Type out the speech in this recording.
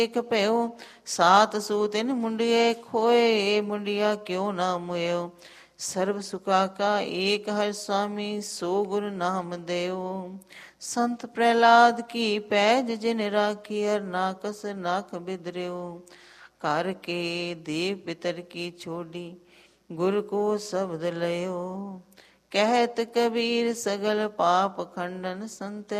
ਇੱਕ ਭਇਓ ਸਾਤ ਸੂ ਤਿਨ ਮੁੰਡਿਏ ਖੋਏ, ਮੁੰਡਿਆ ਕਿਉ ਨਾ ਮੁਇਓ। ਸਰਬ ਸੁਖਾ ਕਾ ਏਕ ਹਰਿ ਸੁਆਮੀ, ਸੋ ਗੁਰ ਨਾਮ ਦੇਓ। ਸੰਤ ਪ੍ਰਹਿਲਾਦ ਕੀ ਪੈਜ ਜਿਨ ਰਾਖੀ, ਹਰ ਨਾਕਸ ਨਖ ਬਿਦਰਿਓ। ਕਰ ਕੇ ਦੇਵ ਪਿਤਰ ਕੀ ਛੋਡੀ, ਗੁਰ ਕੋ ਸ਼ਬਦ ਲਇਓ। ਕਹਿਤ ਕਬੀਰ ਸਗਲ ਪਾਪ ਖੰਡਨ, ਸੰਤ